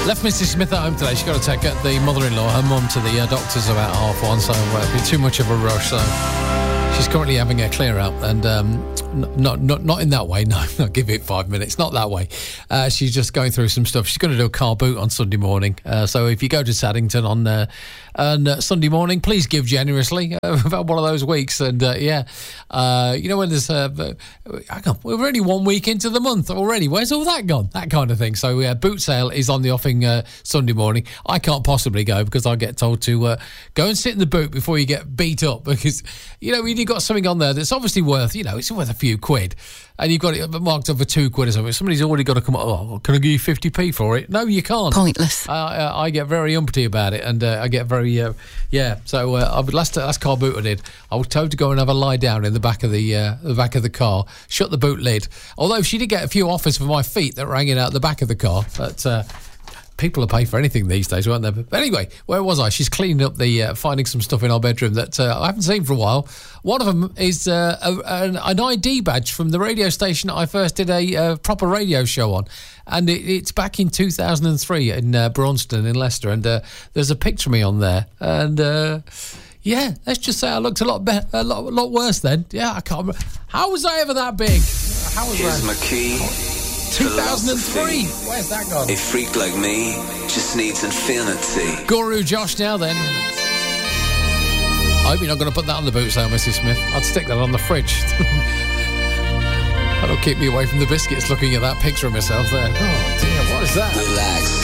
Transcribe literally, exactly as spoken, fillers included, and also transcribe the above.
Left Missus Smith at home today. She's got to take the mother-in-law, her mum, to the uh, doctor's about half one, so uh, it'll be too much of a rush. So she's currently having a clear out, and um, not not not in that way. No, not give it five minutes. Not that way. Uh, she's just going through some stuff. She's going to do a car boot on Sunday morning. Uh, so if you go to Saddington on uh, on uh, Sunday morning, please give generously. Uh, about one of those weeks, and uh, yeah, uh, you know when there's uh, hang on, we're already one week into the month already. Where's all that gone? That kind of thing. So yeah, boot sale is on the offing uh, Sunday morning. I can't possibly go because I get told to uh, go and sit in the boot before you get beat up, because you know when you've got something on there that's obviously worth, you know, it's worth a few quid, and you've got it marked up for two quid or something. Somebody's already got to come up. Oh, can I give you fifty p for it? No, you can't. Pointless. Uh, uh, I get very umpty about it, and uh, I get very uh, yeah. So uh, I would last last car boot I did, I was told to go and have a lie down in the back of the uh, the back of the car, shut the boot lid. Although she did get a few offers for my feet that were hanging out the back of the car, but. Uh, People will pay for anything these days, won't they? But anyway, where was I? She's cleaning up the, uh, finding some stuff in our bedroom that uh, I haven't seen for a while. One of them is uh, a, an, an I D badge from the radio station I first did a uh, proper radio show on. And it, it's back in two thousand three in uh, Braunston in Leicester. And uh, there's a picture of me on there. And uh, yeah, let's just say I looked a lot better, a lot, a lot worse then. Yeah, I can't remember. How was I ever that big? How was Here's that? my key. two thousand three. Where's that gone? A freak like me just needs infinity. Guru Josh now then. I hope you're not going to put that on the boot sale, Missus Smith. I'd stick that on the fridge. That'll keep me away from the biscuits looking at that picture of myself there. Oh dear, what is that? Relax.